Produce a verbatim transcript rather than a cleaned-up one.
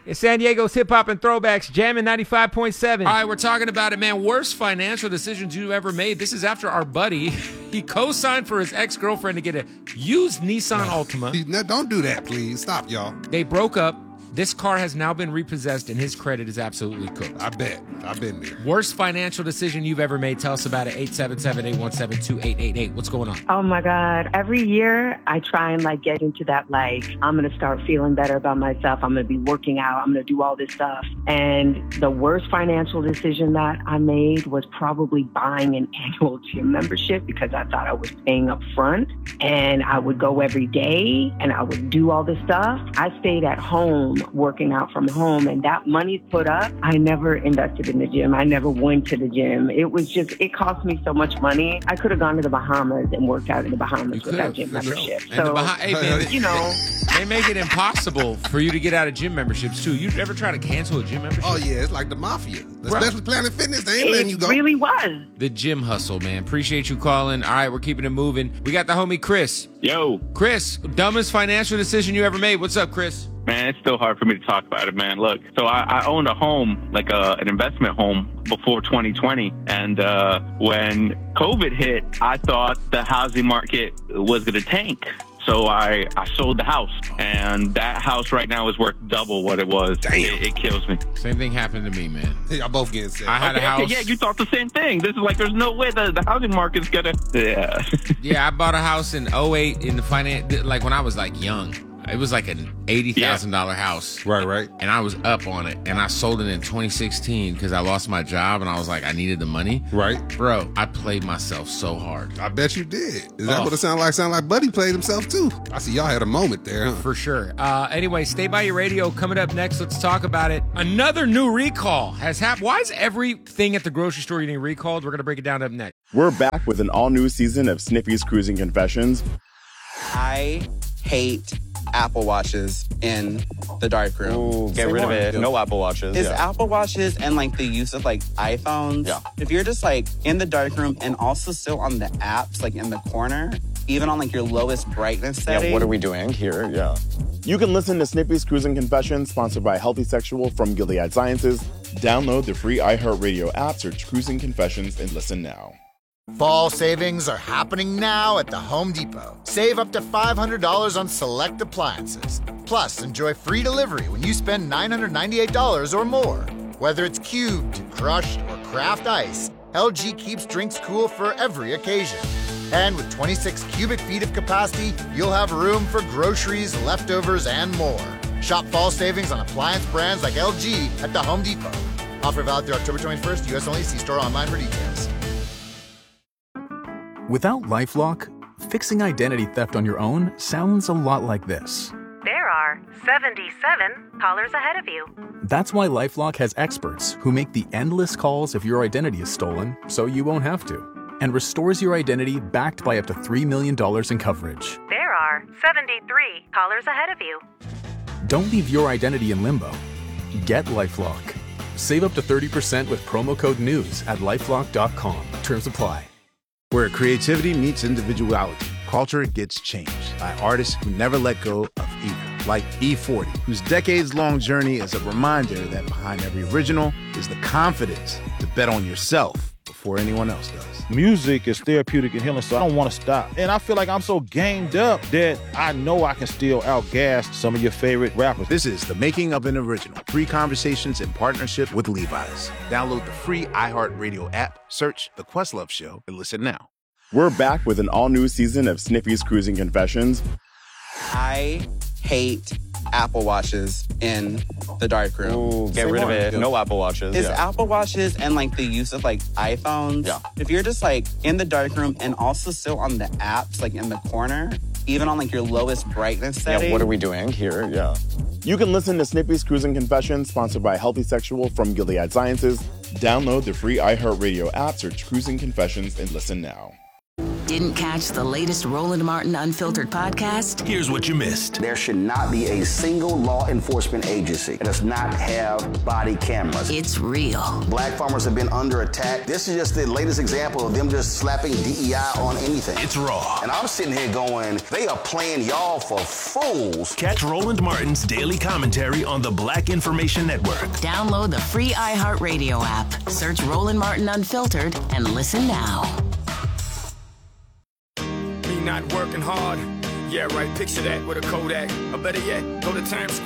It's San Diego's Hip Hop and Throwbacks, jamming ninety-five point seven. All right, we're talking about it, man. Worst financial decisions you ever made. This is after our buddy, he co-signed for his ex-girlfriend to get a used Nissan Altima. No, don't do that, please. Stop, y'all. They broke up. This car has now been repossessed, and his credit is absolutely cooked. I bet. I've been there. Worst financial decision you've ever made. Tell us about it. eight seven seven, eight one seven, two eight eight eight. What's going on? Oh, my God. Every year, I try and, like, get into that, like, I'm going to start feeling better about myself. I'm going to be working out. I'm going to do all this stuff. And the worst financial decision that I made was probably buying an annual gym membership because I thought I was paying up front. And I would go every day, and I would do all this stuff. I stayed at home working out from home, and that money put up, I never invested in the gym. I never went to the gym. It was just, it cost me so much money. I could have gone to the Bahamas and worked out in the Bahamas with that gym membership. Sure. So, the Bah- hey, man, you know, they make it impossible for you to get out of gym memberships too. You ever try to cancel a gym membership? Oh yeah, it's like the mafia. Especially Planet Fitness, they ain't letting you go. It really was. The gym hustle, man. Appreciate you calling. All right, we're keeping it moving. We got the homie Chris. Yo. Chris, dumbest financial decision you ever made. What's up, Chris? Man, it's still hard for me to talk about it, man. Look, so I, I owned a home, like a, an investment home, before twenty twenty. And uh, when COVID hit, I thought the housing market was going to tank. So I, I sold the house, and that house right now is worth double what it was. Damn. It, it kills me. Same thing happened to me, man. Hey, y'all both getting sick. I had okay, a house. Okay, yeah, you thought the same thing. This is like, there's no way the, the housing market's going to... Yeah. Yeah, I bought a house in oh eight in the finance, like when I was like young. It was like an eighty thousand dollars yeah. house. Right, right. And I was up on it. And I sold it in twenty sixteen because I lost my job and I was like, I needed the money. Right. Bro, I played myself so hard. I bet you did. Is that oh. what it sounded like? Sound like Buddy played himself too. I see y'all had a moment there, huh? For sure. Uh, anyway, stay by your radio. Coming up next, let's talk about it. Another new recall has happened. Why is everything at the grocery store getting recalled? We're going to break it down up next. We're back with an all-new season of Snippy's Cruising Confessions. I hate Apple Watches in the darkroom. Ooh, get rid of it. No Apple Watches. It's yeah. Apple Watches and like the use of like iPhones. Yeah. If you're just like in the darkroom and also still on the apps, like in the corner, even on like your lowest brightness setting. Yeah, what are we doing here? Yeah. You can listen to Snippy's Cruising Confessions, sponsored by Healthy Sexual from Gilead Sciences. Download the free iHeartRadio app, search Cruising Confessions, and listen now. Fall savings are happening now at the Home Depot. Save up to five hundred dollars on select appliances. Plus, enjoy free delivery when you spend nine hundred ninety-eight dollars or more. Whether it's cubed, crushed, or craft ice, L G keeps drinks cool for every occasion. And with twenty-six cubic feet of capacity, you'll have room for groceries, leftovers, and more. Shop fall savings on appliance brands like L G at the Home Depot. Offer valid through October twenty-first, U S only. See store online for details. Without LifeLock, fixing identity theft on your own sounds a lot like this. There are seventy-seven callers ahead of you. That's why LifeLock has experts who make the endless calls if your identity is stolen, so you won't have to, and restores your identity backed by up to three million dollars in coverage. There are seventy-three callers ahead of you. Don't leave your identity in limbo. Get LifeLock. Save up to thirty percent with promo code NEWS at lifelock dot com. Terms apply. Where creativity meets individuality, culture gets changed by artists who never let go of either. Like E forty, whose decades-long journey is a reminder that behind every original is the confidence to bet on yourself before anyone else does. Music is therapeutic and healing, so I don't want to stop. And I feel like I'm so gamed up that I know I can still outgas some of your favorite rappers. This is The Making of an Original. Free conversations in partnership with Levi's. Download the free iHeartRadio app, search The Questlove Show, and listen now. We're back with an all-new season of Snippy's Cruising Confessions. I hate Apple Watches in the darkroom. Ooh, get Say rid more. of it. No Apple Watches. It's yeah. Apple Watches and like the use of like iPhones. Yeah. If you're just like in the darkroom and also still on the apps, like in the corner, even on like your lowest brightness setting. Yeah, what are we doing here? Yeah. You can listen to Snippy's Cruising Confessions, sponsored by Healthy Sexual from Gilead Sciences. Download the free iHeartRadio app, search Cruising Confessions, and listen now. Did Didn't catch the latest Roland Martin Unfiltered podcast? Here's what you missed. There should not be a single law enforcement agency that does not have body cameras. It's real. Black farmers have been under attack. This is just the latest example of them just slapping D E I on anything. It's raw. And I'm sitting here going, they are playing y'all for fools. Catch Roland Martin's daily commentary on the Black Information Network. Download the free iHeartRadio app. Search Roland Martin Unfiltered and listen now. Me not working hard. Yeah, right. Picture that with a Kodak. Or better yet, go to Times Square.